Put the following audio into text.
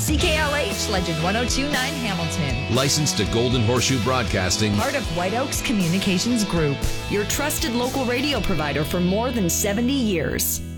CKLH Legend 1029 Hamilton. Licensed to Golden Horseshoe Broadcasting. Part of White Oaks Communications Group. Your trusted local radio provider for more than 70 years.